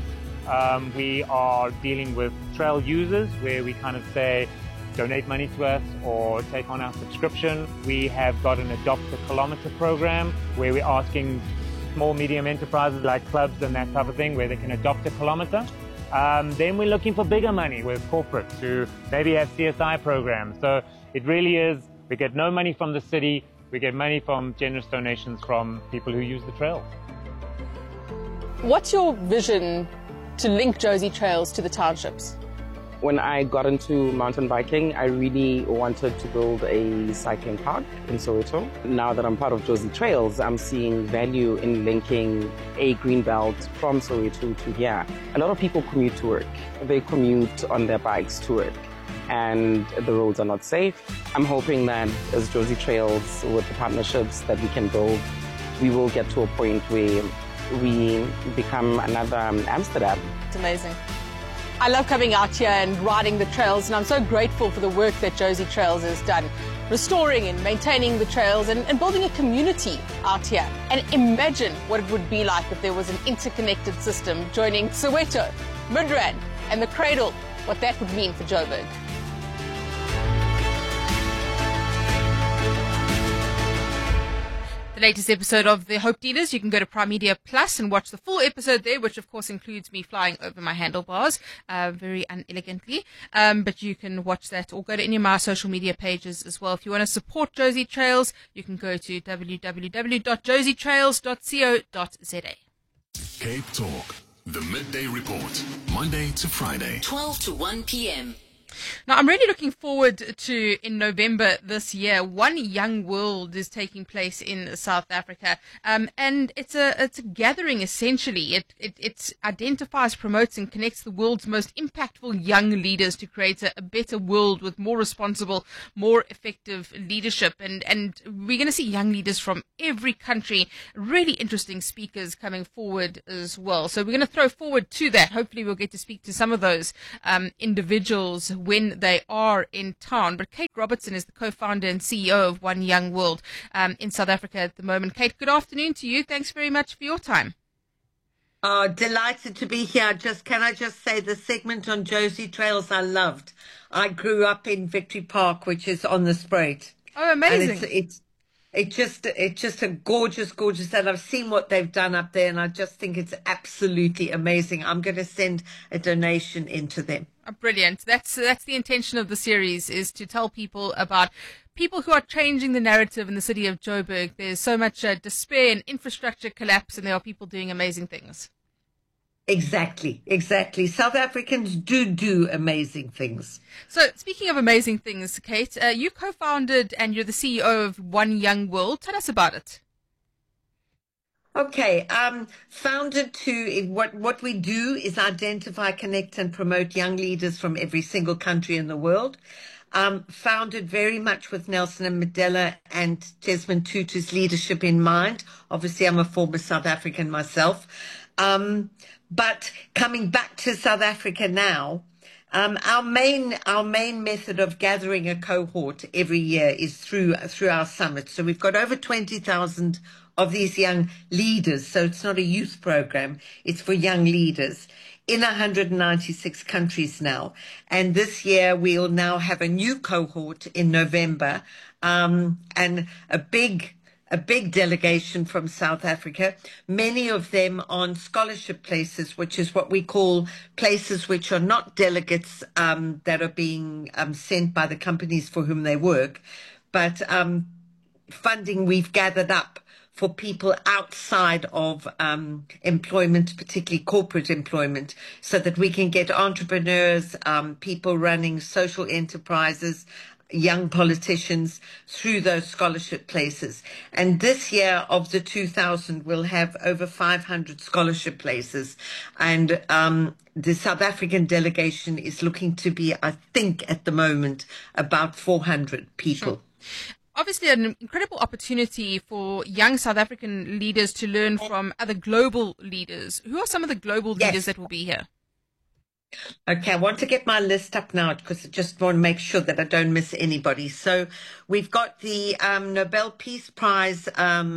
We are dealing with trail users where we kind of say, donate money to us or take on our subscription. We have got an Adopt a Kilometre program where we're asking small, medium enterprises like clubs and that type of thing where they can adopt a kilometre. Then we're looking for bigger money with corporates who maybe have CSI programs. So it really is, we get no money from the city, we get money from generous donations from people who use the trails.
What's your vision to link Josie Trails to the townships?
When I got into mountain biking, I really wanted to build a cycling park in Soweto. Now that I'm part of Josie Trails, I'm seeing value in linking a green belt from Soweto to here. A lot of people commute to work. They commute on their bikes to work, and the roads are not safe. I'm hoping that as Josie Trails, with the partnerships that we can build, we will get to a point where we become another Amsterdam.
It's amazing. I love coming out here and riding the trails, and I'm so grateful for the work that Josie Trails has done. restoring and maintaining the trails and building a community out here. And imagine what it would be like if there was an interconnected system joining Soweto, Midrand and the Cradle, what that would mean for Joburg.
The latest episode of The Hope Dealers, you can go to Prime Media Plus and watch the full episode there, which of course includes me flying over my handlebars, very unelegantly. But you can watch that or go to any of my social media pages as well. If you want to support Josie Trails, you can go to www.josietrails.co.za.
Cape Talk, the midday report, Monday to Friday,
12 to 1 p.m.
Now, I'm really looking forward to, in November this year, One Young World is taking place in South Africa. And it's a gathering, essentially. It identifies, promotes, and connects the world's most impactful young leaders to create a better world with more responsible, more effective leadership. And we're going to see young leaders from every country, really interesting speakers coming forward as well. So we're going to throw forward to that. Hopefully we'll get to speak to some of those individuals when they are in town. But Kate Robertson is the co-founder and CEO of One Young World in South Africa at the moment. Kate, good afternoon to you. Thanks very much for your time.
Delighted to be here. Can I just say the segment on Josie Trails I loved. I grew up in Victory Park, which is on the Spruit.
Oh, amazing.
And it's just a gorgeous, and I've seen what they've done up there, and I just think it's absolutely amazing. I'm going to send a donation into them.
Oh, brilliant. That's the intention of the series, is to tell people about people who are changing the narrative in the city of Joburg. There's so much despair and infrastructure collapse, and there are people doing amazing things.
Exactly. South Africans do amazing things.
So, speaking of amazing things, Kate, you co-founded and you're the CEO of One Young World. Tell us about it.
Okay, founded to what we do is identify, connect, and promote young leaders from every single country in the world. Founded very much with Nelson Mandela and Desmond Tutu's leadership in mind. Obviously, I'm a former South African myself. But coming back to South Africa now, our main method of gathering a cohort every year is through our summit. So we've got over 20,000 of these young leaders. So it's not a youth program. It's for young leaders in 196 countries now. And this year we'll now have a new cohort in November, and a big delegation from South Africa, many of them on scholarship places, which is what we call places which are not delegates that are being sent by the companies for whom they work, but funding we've gathered up for people outside of employment, particularly corporate employment, so that we can get entrepreneurs, people running social enterprises, young politicians through those scholarship places. And this year of the 2,000, we'll have over 500 scholarship places. And the South African delegation is looking to be, I think, at the moment, about 400 people.
Sure. Obviously, an incredible opportunity for young South African leaders to learn from other global leaders. Who are some of the global leaders that will be here?
Okay, I want to get my list up now because I just want to make sure that I don't miss anybody. So we've got the Nobel Peace Prize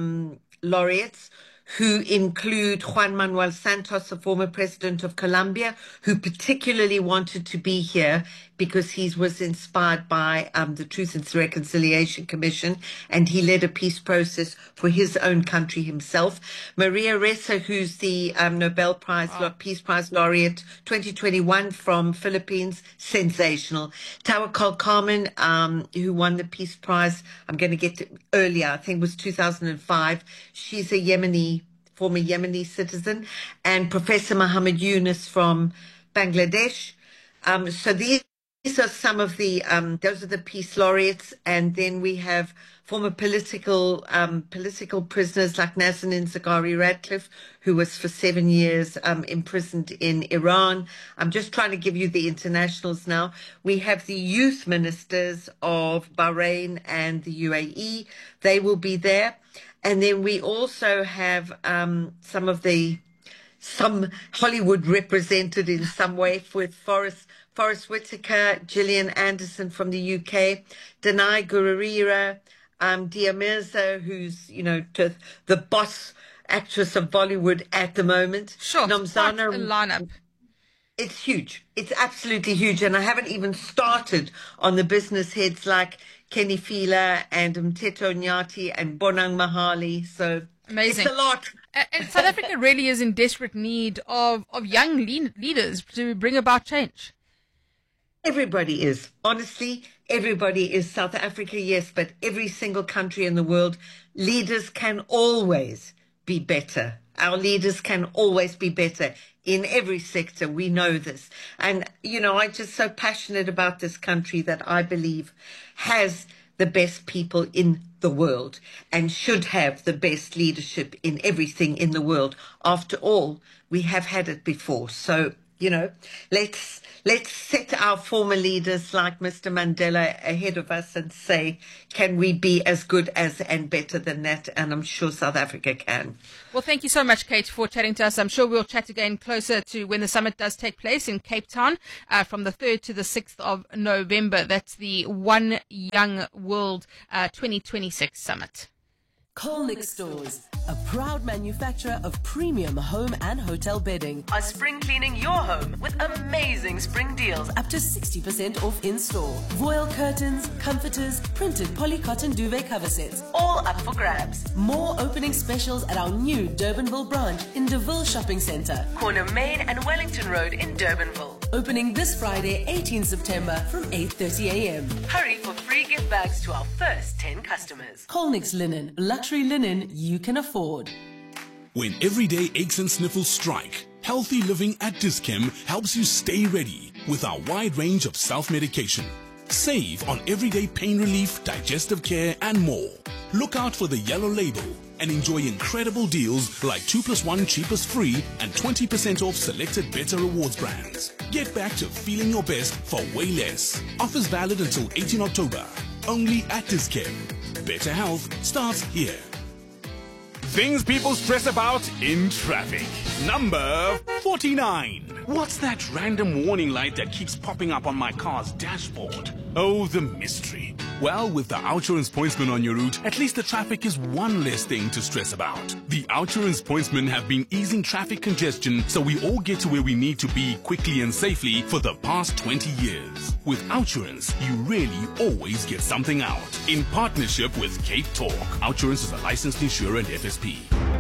laureates, who include Juan Manuel Santos, the former president of Colombia, who particularly wanted to be here because he was inspired by the Truth and Reconciliation Commission, and he led a peace process for his own country himself. Maria Ressa, who's the Nobel Peace Prize laureate 2021 from Philippines, sensational. Tawakkol Carmen, who won the Peace Prize, I'm going to get it earlier, I think it was 2005. She's a former Yemeni citizen, and Professor Muhammad Yunus from Bangladesh. So these are some of the, those are the peace laureates. And then we have former political prisoners like Nazanin Zaghari Ratcliffe, who was for 7 years imprisoned in Iran. I'm just trying to give you the internationals now. We have the youth ministers of Bahrain and the UAE. They will be there. And then we also have some Hollywood represented in some way with Forrest Forrest Whitaker, Gillian Anderson from the UK, Danai Gurira, Dia Mirza, who's, the boss actress of Bollywood at the moment.
Sure,
Nomzana,
quite a lineup.
It's huge. It's absolutely huge. And I haven't even started on the business heads like Kenny Fila and Mteto Nyati and Bonang Mahali. So
amazing.
It's a lot.
And South Africa really is in desperate need of young leaders to bring about change.
Everybody is. Honestly, everybody is. South Africa, yes, but every single country in the world, leaders can always be better. Our leaders can always be better in every sector. We know this. And, I'm just so passionate about this country that I believe has the best people in the world and should have the best leadership in everything in the world. After all, we have had it before. So, let's set our former leaders like Mr. Mandela ahead of us and say, can we be as good as and better than that? And I'm sure South Africa can.
Well, thank you so much, Kate, for chatting to us. I'm sure we'll chat again closer to when the summit does take place in Cape Town from the 3rd to the 6th of November. That's the One Young World 2026 Summit.
Colnick Stores, a proud manufacturer of premium home and hotel bedding, are spring cleaning your home with amazing spring deals up to 60% off in-store. Voile curtains, comforters, printed polycotton duvet cover sets, all up for grabs. More opening specials at our new Durbanville branch in DeVille Shopping Centre, corner Main and Wellington Road in Durbanville. Opening this Friday, 18 September from 8:30 a.m. Hurry for free gift bags to our first 10 customers. Colnick's Linen, luxury linen you can afford.
When everyday aches and sniffles strike, Healthy Living at Dis-Chem helps you stay ready with our wide range of self-medication. Save on everyday pain relief, digestive care, and more. Look out for the yellow label and enjoy incredible deals like 2+1 cheapest free and 20% off selected Better Rewards brands. Get back to feeling your best for way less. Offers valid until 18 October. Only at Dis-Chem. Better health starts here.
Things people stress about in traffic. Number 49. What's that random warning light that keeps popping up on my car's dashboard? Oh, the mystery. Well, with the Outsurance Pointsman on your route, at least the traffic is one less thing to stress about. The Outsurance Pointsmen have been easing traffic congestion so we all get to where we need to be quickly and safely for the past 20 years. With Outsurance, you really always get something out. In partnership with Cape Talk. Outsurance is a licensed insurer and FSP.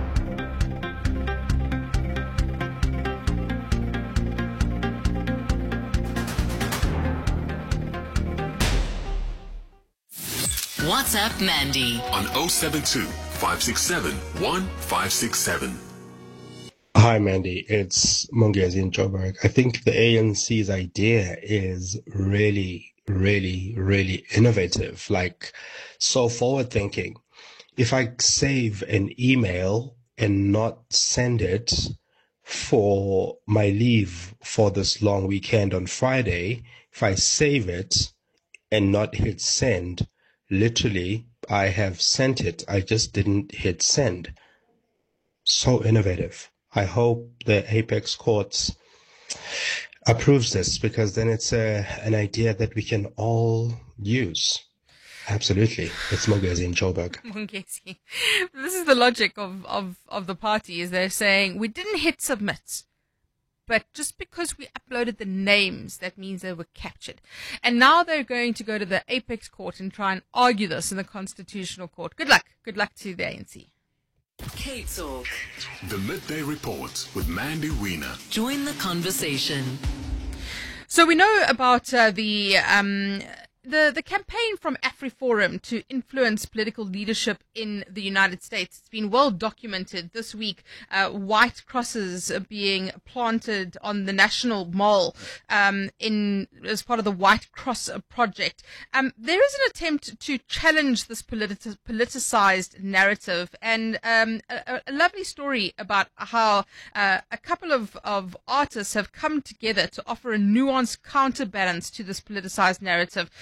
WhatsApp Mandy
on 072 567 1567.
Hi, Mandy. It's Mongezi in Joburg. I think the ANC's idea is really, really, really innovative, like so forward-thinking. If I save an email and not send it for my leave for this long weekend on Friday, if I save it and not hit send, literally, I have sent it. I just didn't hit send. So innovative. I hope the Apex Courts approves this, because then it's an idea that we can all use. Absolutely. It's Mongezi in Joburg.
Mongezi. This is the logic of the party, is they're saying we didn't hit submit. But just because we uploaded the names, that means they were captured. And now they're going to go to the Apex Court and try and argue this in the Constitutional Court. Good luck. Good luck to the ANC.
Cape Talk.
The Midday Report with Mandy Wiener.
Join the conversation.
So we know about the campaign from AfriForum to influence political leadership in the United States. It's been well documented this week. White crosses are being planted on the National Mall as part of the White Cross Project. There is an attempt to challenge this politicized narrative, and a lovely story about how a couple of artists have come together to offer a nuanced counterbalance to this politicized narrative.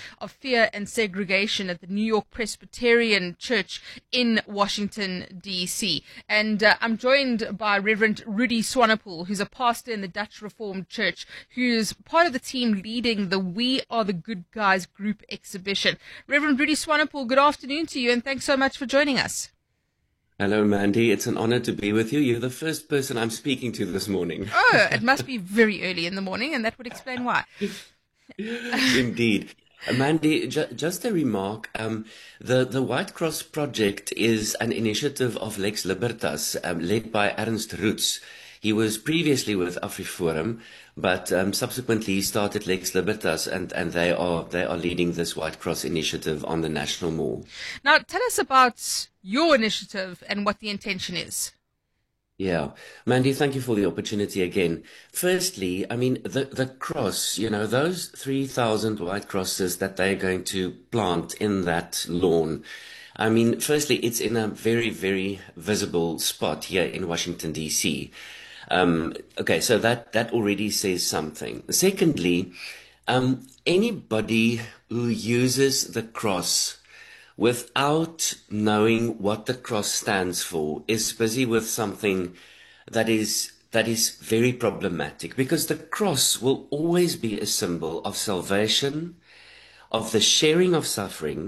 of fear and segregation at the New York Presbyterian Church in Washington, D.C. And I'm joined by Reverend Rudy Swanepoel, who's a pastor in the Dutch Reformed Church, who's part of the team leading the We Are the Good Guys group exhibition. Reverend Rudy Swanepoel, good afternoon to you, and thanks so much for joining us.
Hello, Mandy. It's an honor to be with you. You're the first person I'm speaking to this morning.
Oh, it must be very early in the morning, and that would explain why.
Indeed. Mandy, just a remark. The White Cross Project is an initiative of Lex Libertas, led by Ernst Roots. He was previously with AfriForum, but subsequently started Lex Libertas, and they are leading this White Cross initiative on the National Mall.
Now, tell us about your initiative and what the intention is.
Yeah. Mandy, thank you for the opportunity again. Firstly, I mean, the cross, those 3,000 white crosses that they're going to plant in that lawn. I mean, firstly, it's in a very, very visible spot here in Washington, D.C. Okay, so that already says something. Secondly, anybody who uses the cross without knowing what the cross stands for is busy with something that is very problematic, because the cross will always be a symbol of salvation, of the sharing of suffering,